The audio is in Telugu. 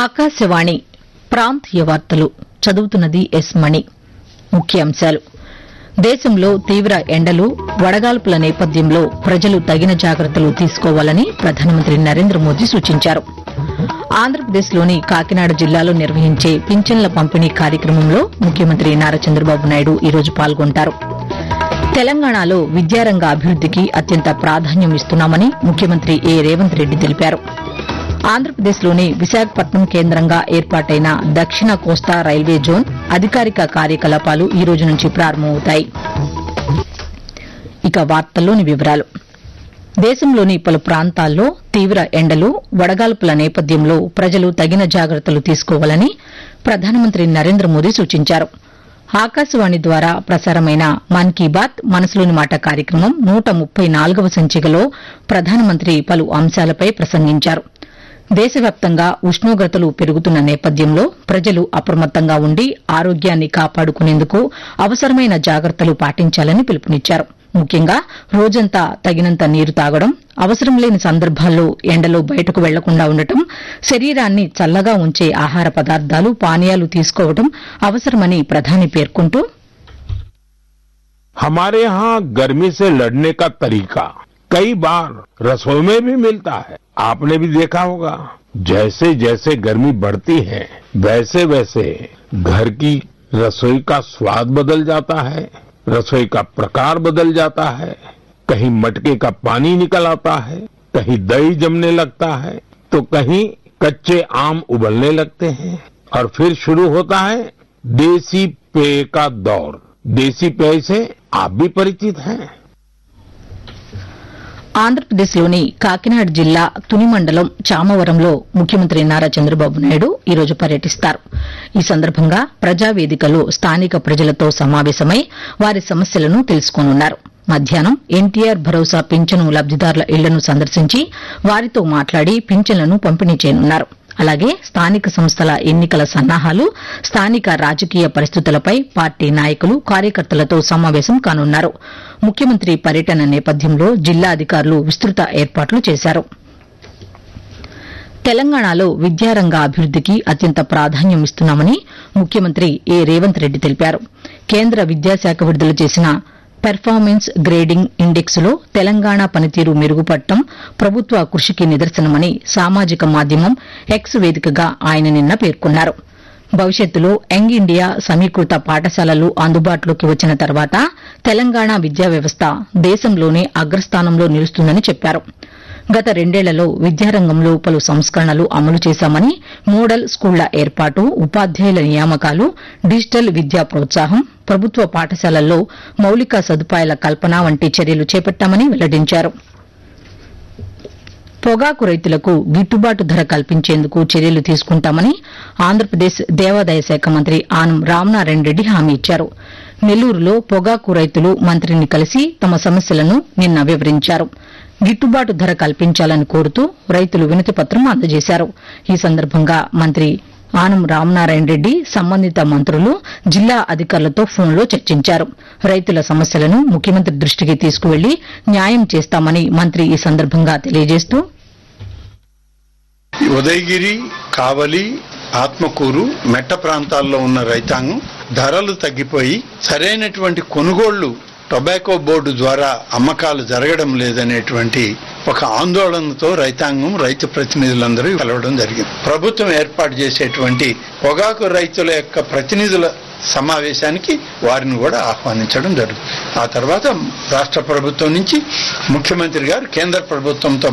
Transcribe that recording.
ఆకాశవాణి ప్రాంతీయ వార్తలు చదువుతున్నది ఎస్ మణి. ముఖ్యాంశాలు: దేశంలో తీవ్ర ఎండలు, వడగాల్పుల నేపథ్యంలో ప్రజలు తగిన జాగ్రత్తలు తీసుకోవాలని ప్రధానమంత్రి నరేంద్ర మోదీ సూచించారు. ఆంధ్రప్రదేశ్లోని కాకినాడ జిల్లాలో నిర్వహించే పింఛన్ల పంపిణీ కార్యక్రమంలో ముఖ్యమంత్రి నారా చంద్రబాబు నాయుడు ఈరోజు పాల్గొంటారు. తెలంగాణలో విద్యారంగ అభివృద్దికి అత్యంత ప్రాధాన్యం ఇస్తున్నామని ముఖ్యమంత్రి ఏ రేవంత్ రెడ్డి తెలిపారు. ఆంధ్రప్రదేశ్లోని విశాఖపట్నం కేంద్రంగా ఏర్పాటైన దక్షిణ కోస్తా రైల్వే జోన్ అధికారిక కార్యకలాపాలు ఈ రోజు నుంచి ప్రారంభమవుతాయి. ఇక వార్తల్లోని వివరాలు: దేశంలోని పలు ప్రాంతాల్లో తీవ్ర ఎండలు, వడగాల్పుల నేపథ్యంలో ప్రజలు తగిన జాగ్రత్తలు తీసుకోవాలని ప్రధానమంత్రి నరేంద్ర మోదీ సూచించారు. ఆకాశవాణి ద్వారా ప్రసారమైన మన్ కీ బాత్ మనసులోని మాట కార్యక్రమం 134వ సంచికలో ప్రధానమంత్రి పలు అంశాలపై ప్రసంగించారు. దేశవ్యాప్తంగా ఉష్ణోగ్రతలు పెరుగుతున్న నేపథ్యంలో ప్రజలు అప్రమత్తంగా ఉండి ఆరోగ్యాన్ని కాపాడుకునేందుకు అవసరమైన జాగ్రత్తలు పాటించాలని పిలుపునిచ్చారు. ముఖ్యంగా రోజంతా తగినంత నీరు తాగడం, అవసరం లేని సందర్భాల్లో ఎండలో బయటకు వెళ్లకుండా ఉండటం, శరీరాన్ని చల్లగా ఉంచే ఆహార పదార్థాలు, పానీయాలు తీసుకోవడం అవసరమని ప్రధాని పేర్కొంటూ, हमारे यहाँ गर्मी से लड़ने का तरीका कई बार रसोई में भी मिलता है. आपने भी देखा होगा, जैसे जैसे गर्मी बढ़ती है वैसे वैसे घर की रसोई का स्वाद बदल जाता है, रसोई का प्रकार बदल जाता है. कहीं मटके का पानी निकल आता है, कहीं दही जमने लगता है, तो कहीं कच्चे आम उबलने लगते हैं. और फिर शुरू होता है देसी पेय का दौर. देसी पेय से आप भी परिचित हैं. ఆంధ్రప్రదేశ్లోని కాకినాడ జిల్లా తుని మండలం చామవరంలో ముఖ్యమంత్రి నారా చంద్రబాబు నాయుడు ఈరోజు పర్యటిస్తారు. ఈ సందర్భంగా ప్రజావేదికలో స్థానిక ప్రజలతో సమావేశమై వారి సమస్యలను తెలుసుకోనున్నారు. మధ్యాహ్నం ఎన్టీఆర్ భరోసా పింఛను లబ్దిదారుల ఇళ్లను సందర్శించి వారితో మాట్లాడి పింఛన్లను పంపిణీ చేయనున్నారు. అలాగే స్థానిక సంస్థల ఎన్నికల సన్నాహాలు, స్థానిక రాజకీయ పరిస్థితులపై పార్టీ నాయకులు, కార్యకర్తలతో సమావేశం కానున్నారు. ముఖ్యమంత్రి పర్యటన నేపథ్యంలో జిల్లా అధికారులు విస్తృత ఏర్పాట్లు చేశారు. తెలంగాణలో విద్యారంగ అభివృద్దికి అత్యంత ప్రాధాన్యం ఇస్తున్నామని ముఖ్యమంత్రి ఏ రేవంత్ రెడ్డి తెలిపారు. కేంద్ర విద్యాశాఖ విడుదల చేసిన పెర్ఫార్మెన్స్ గ్రేడింగ్ ఇండెక్స్ లో తెలంగాణ పనితీరు మెరుగుపడటం ప్రభుత్వ కృషికి నిదర్శనమని సామాజిక మాధ్యమం ఎక్స్ వేదికగా ఆయన నిన్న పేర్కొన్నారు. భవిష్యత్తులో యంగ్ ఇండియా సమీకృత పాఠశాలలు అందుబాటులోకి వచ్చిన తర్వాత తెలంగాణ విద్యా వ్యవస్థ దేశంలోనే అగ్రస్థానంలో నిలుస్తుందని చెప్పారు. గత 2 ఏళ్లలో విద్యారంగంలో పలు సంస్కరణలు అమలు చేశామని, మోడల్ స్కూళ్ల ఏర్పాటు, ఉపాధ్యాయుల నియామకాలు, డిజిటల్ విద్యా ప్రోత్సాహం, ప్రభుత్వ పాఠశాలల్లో మౌలిక సదుపాయాల కల్పన వంటి చర్యలు చేపట్టామని వెల్లడించారు. పొగాకు రైతులకు గిట్టుబాటు ధర కల్పించేందుకు చర్యలు తీసుకుంటామని ఆంధ్రప్రదేశ్ దేవాదాయ శాఖ మంత్రి ఆనం రామనారాయణ రెడ్డి హామీ ఇచ్చారు. నెల్లూరులో పొగాకు రైతులు మంత్రిని కలిసి తమ సమస్యలను నిన్న వివరించారు. గిట్టుబాటు ధర కల్పించాలని కోరుతూ రైతులు వినతిపత్రం అందజేశారు. ఈ సందర్భంగా మంత్రి ఆనం రామనారాయణ రెడ్డి సంబంధిత మంత్రులు, జిల్లా అధికారులతో ఫోన్లో చర్చించారు. రైతుల సమస్యలను ముఖ్యమంత్రి దృష్టికి తీసుకువెళ్లి న్యాయం చేస్తామని మంత్రి ఈ సందర్భంగా తెలియజేస్తూ, ఉదయగిరి, కావలి, ఆత్మకూరు, మెట్ట ప్రాంతాల్లో ఉన్న రైతాంగం ధరలు తగ్గిపోయి సరైనటువంటి కొనుగోళ్లు టొబాకో బోర్డు ద్వారా అమ్మకాలు జరగడం లేదనేటువంటి ఒక ఆందోళనతో రైతాంగం, రైతు ప్రతినిధులందరూ కలవడం జరిగింది. ప్రభుత్వం ఏర్పాటు చేసేటువంటి పొగాకు రైతుల యొక్క ప్రతినిధుల సమావేశానికి వారిని కూడా ఆహ్వానించడం జరుగుతుంది. ఆ తర్వాత రాష్ట్ర ప్రభుత్వం నుంచి ముఖ్యమంత్రి గారు కేంద్ర ప్రభుత్వంతో